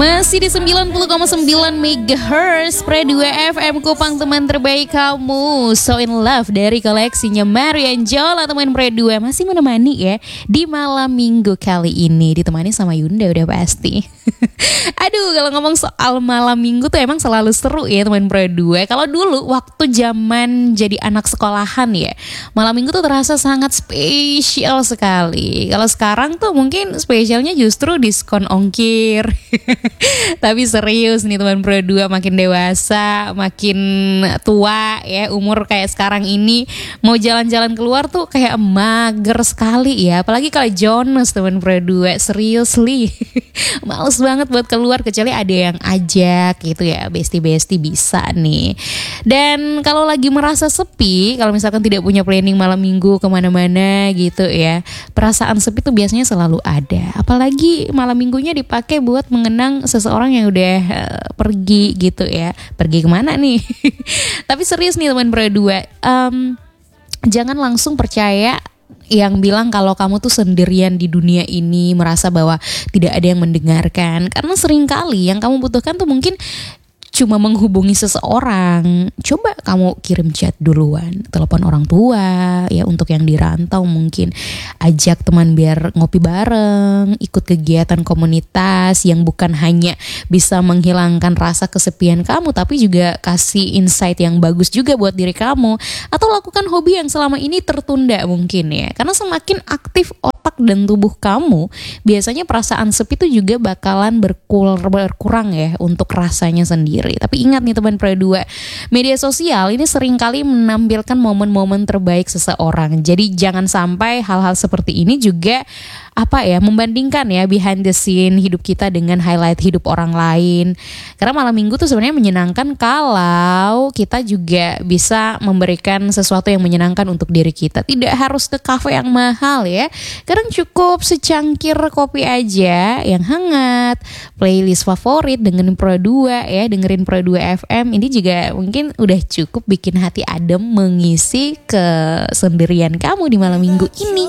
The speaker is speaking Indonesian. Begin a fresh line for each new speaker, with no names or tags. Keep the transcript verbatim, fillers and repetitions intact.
Masih di sembilan puluh koma sembilan megahertz Pre dua F M Kupang, teman terbaik kamu. So in love dari koleksinya Marian Jola. Teman Pre dua masih menemani ya di malam minggu kali ini. Ditemani sama Yunda udah pasti. Aduh, kalau ngomong soal malam minggu tuh emang selalu seru ya teman Pre dua. Kalau dulu waktu zaman jadi anak sekolahan ya, malam minggu tuh terasa sangat spesial sekali. Kalau sekarang tuh mungkin spesialnya justru diskon ongkir. Tapi serius nih teman Pro dua, makin dewasa, makin tua ya, umur kayak sekarang ini mau jalan-jalan keluar tuh kayak mager sekali ya. Apalagi kalau Jonas teman Pro dua, seriously males banget buat keluar kecuali ada yang ajak gitu ya, besti-besti bisa nih. Dan kalau lagi merasa sepi, kalau misalkan tidak punya planning malam minggu kemana-mana gitu ya, perasaan sepi tuh biasanya selalu ada. Apalagi malam minggunya dipakai buat mengenang seseorang yang udah uh, pergi gitu ya. Pergi kemana nih? Tapi serius nih teman Pro dua, um, jangan langsung percaya yang bilang kalau kamu tuh sendirian di dunia ini, merasa bahwa tidak ada yang mendengarkan. Karena seringkali yang kamu butuhkan tuh mungkin cuma menghubungi seseorang. Coba kamu kirim chat duluan, telepon orang tua ya, untuk yang di rantau mungkin ajak teman biar ngopi bareng, ikut kegiatan komunitas yang bukan hanya bisa menghilangkan rasa kesepian kamu, tapi juga kasih insight yang bagus juga buat diri kamu. Atau lakukan hobi yang selama ini tertunda mungkin ya. Karena semakin aktif otak dan tubuh kamu, biasanya perasaan sepi itu juga bakalan berkur- berkurang ya untuk rasanya sendiri. Tapi ingat nih teman Pro dua, media sosial ini seringkali menampilkan momen-momen terbaik seseorang. Jadi jangan sampai hal-hal seperti ini juga apa ya, membandingkan ya behind the scene hidup kita dengan highlight hidup orang lain. Karena malam minggu tuh sebenarnya menyenangkan kalau kita juga bisa memberikan sesuatu yang menyenangkan untuk diri kita. Tidak harus ke kafe yang mahal ya. Kadang cukup secangkir kopi aja yang hangat, playlist favorit dengan Pro dua ya, dengerin Pro dua F M. Ini juga mungkin udah cukup bikin hati adem, mengisi kesendirian kamu di malam minggu ini.